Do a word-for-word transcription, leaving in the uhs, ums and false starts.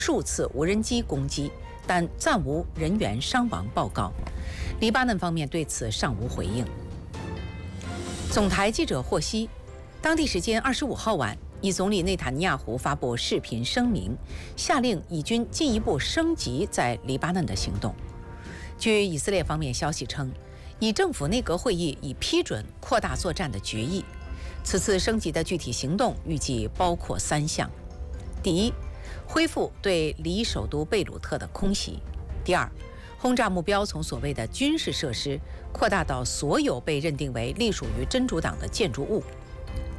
数次无人机攻击，但暂无人员伤亡报告。黎巴嫩方面对此尚无回应。总台记者获悉，当地时间二十五号晚，以总理内塔尼亚胡发布视频声明，下令以军进一步升级在黎巴嫩的行动。据以色列方面消息称，以政府内阁会议已批准扩大作战的决议。此次升级的具体行动预计包括三项：第一，恢复对黎首都贝鲁特的空袭；第二，轰炸目标从所谓的军事设施扩大到所有被认定为隶属于真主党的建筑物；